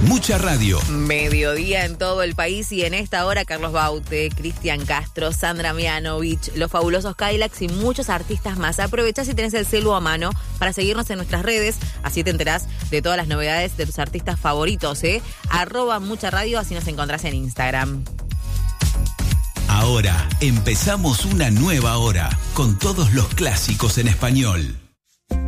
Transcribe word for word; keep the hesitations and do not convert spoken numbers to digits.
Mucha radio. Mediodía en todo el país y en esta hora Carlos Baute, Cristian Castro, Sandra Mianovich, los fabulosos Kylax y muchos artistas más. Aprovecha si tenés el celu a mano para seguirnos en nuestras redes, así te enterás de todas las novedades de tus artistas favoritos, ¿eh? Arroba Mucha Radio, así nos encontrás en Instagram. Ahora empezamos una nueva hora con todos los clásicos en español.